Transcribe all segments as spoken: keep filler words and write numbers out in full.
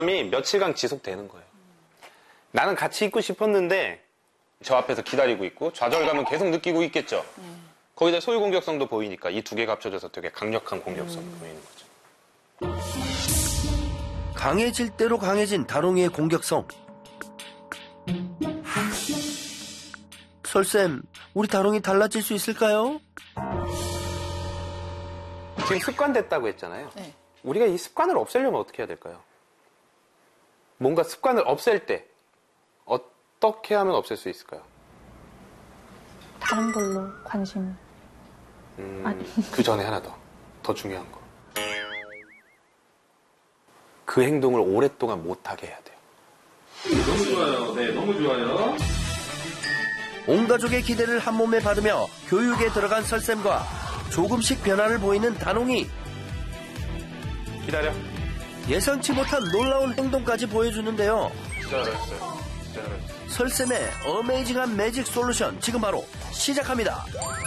이 며칠간 지속되는 거예요. 나는 같이 있고 싶었는데 저 앞에서 기다리고 있고 좌절감은 계속 느끼고 있겠죠. 음. 거기다 소유 공격성도 보이니까 이 두 개가 합쳐져서 되게 강력한 공격성이 음. 보이는 거죠. 강해질 대로 강해진 다롱이의 공격성. 설쌤, 우리 다롱이 달라질 수 있을까요? 지금 습관됐다고 했잖아요. 네. 우리가 이 습관을 없애려면 어떻게 해야 될까요? 뭔가 습관을 없앨 때 어떻게 하면 없앨 수 있을까요? 다른 걸로 관심. 음, 아니. 그 전에 하나 더. 더 중요한 거. 그 행동을 오랫동안 못하게 해야 돼요. 너무 좋아요. 네, 너무 좋아요. 온 가족의 기대를 한 몸에 받으며 교육에 들어간 설쌤과 조금씩 변화를 보이는 다롱이. 기다려. 예상치 못한 놀라운 행동까지 보여주는데요. 잘했어요. 잘했어요. 설쌤의 어메이징한 매직 솔루션 지금 바로 시작합니다.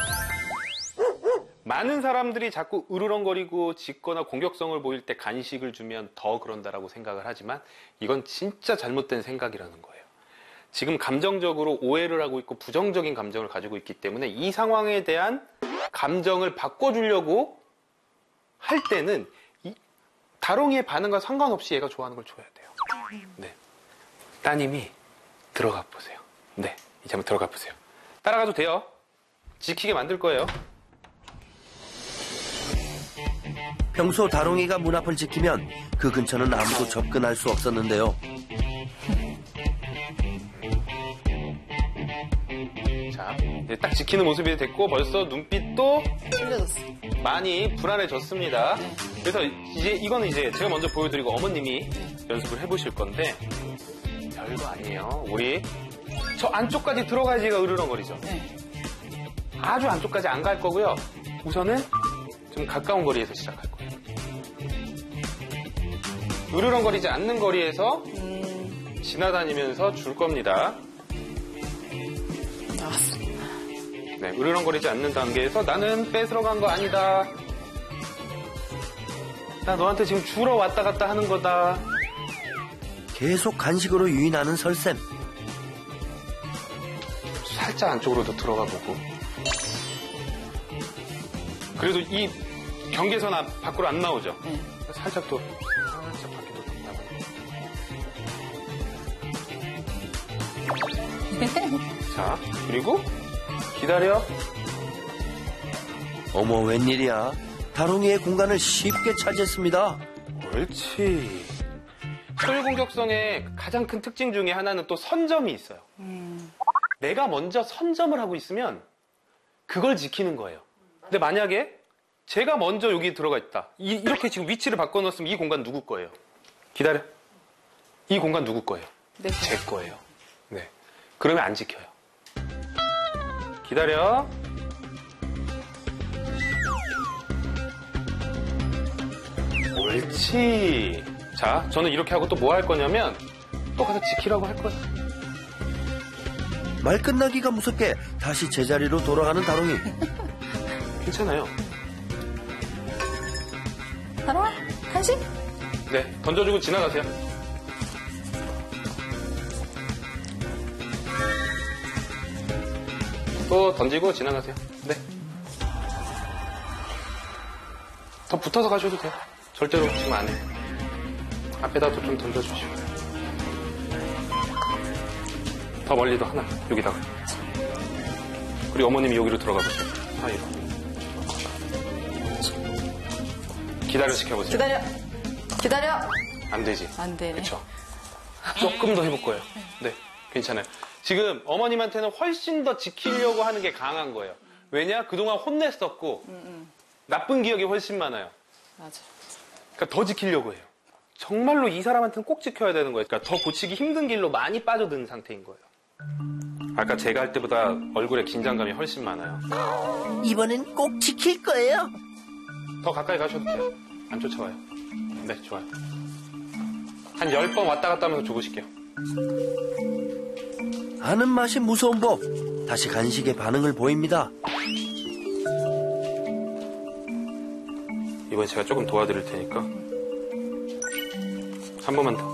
많은 사람들이 자꾸 으르렁거리고 짖거나 공격성을 보일 때 간식을 주면 더 그런다라고 생각을 하지만 이건 진짜 잘못된 생각이라는 거예요. 지금 감정적으로 오해를 하고 있고 부정적인 감정을 가지고 있기 때문에 이 상황에 대한 감정을 바꿔주려고 할 때는 이 다롱이의 반응과 상관없이 얘가 좋아하는 걸 줘야 돼요. 네, 따님이 들어가 보세요. 네, 이제 한번 들어가 보세요. 따라가도 돼요. 지키게 만들 거예요. 평소 다롱이가 문 앞을 지키면 그 근처는 아무도 접근할 수 없었는데요. 자, 이제 딱 지키는 모습이 됐고 벌써 눈빛도 풀려졌어. 많이 불안해졌습니다. 그래서 이제 이거는 이제 제가 먼저 보여드리고 어머님이 연습을 해보실 건데 별거 아니에요. 우리 저 안쪽까지 들어가야지 얘가 으르렁거리죠. 네. 아주 안쪽까지 안 갈 거고요. 우선은 좀 가까운 거리에서 시작할 거예요. 으르렁거리지 않는 거리에서 음... 지나다니면서 줄 겁니다. 나왔습니다. 네, 으르렁거리지 않는 단계에서 나는 뺏으러 간 거 아니다. 나 너한테 지금 주러 왔다 갔다 하는 거다. 계속 간식으로 유인하는 설쌤. 살짝 안쪽으로도 들어가 보고. 그래도 이 경계선 앞, 밖으로 안 나오죠? 네. 살짝 또, 살짝 밖으로 나가고. 자, 그리고 기다려. 어머, 웬일이야. 다롱이의 공간을 쉽게 차지했습니다. 옳지. 소유 공격성의 가장 큰 특징 중에 하나는 또 선점이 있어요. 음. 내가 먼저 선점을 하고 있으면 그걸 지키는 거예요. 근데 만약에 제가 먼저 여기 들어가 있다. 이, 이렇게 지금 위치를 바꿔놓았으면 이 공간 누구 거예요? 기다려. 이 공간 누구 거예요? 네. 제 거예요. 네. 그러면 안 지켜요. 기다려. 옳지. 자, 저는 이렇게 하고 또 뭐 할 거냐면 또 가서 지키라고 할 거예요. 말 끝나기가 무섭게 다시 제자리로 돌아가는 다롱이. 괜찮아요. 다롱아, 간식? 네, 던져주고 지나가세요. 또 던지고 지나가세요. 네. 더 붙어서 가셔도 돼요. 절대로 지금 안 해. 앞에다도 좀 던져주시고. 더 멀리도 하나, 여기다가. 그리고 어머님이 여기로 들어가 보세요. 사이로. 기다려 시켜보세요. 기다려. 기다려. 안 되지. 안 되네. 그렇죠. 조금 더 해볼 거예요. 네, 괜찮아요. 지금 어머님한테는 훨씬 더 지키려고 하는 게 강한 거예요. 왜냐? 그동안 혼냈었고 음, 음. 나쁜 기억이 훨씬 많아요. 맞아. 그러니까 더 지키려고 해요. 정말로 이 사람한테는 꼭 지켜야 되는 거예요. 그러니까 더 고치기 힘든 길로 많이 빠져드는 상태인 거예요. 아까 제가 할 때보다 얼굴에 긴장감이 훨씬 많아요. 이번엔 꼭 지킬 거예요. 더 가까이 가셔도 돼요. 안 쫓아와요. 네, 좋아요. 한 열 번 왔다 갔다 하면서 죽으실게요. 아는 맛이 무서운 법. 다시 간식의 반응을 보입니다. 이번에 제가 조금 도와드릴 테니까 한 번만 더.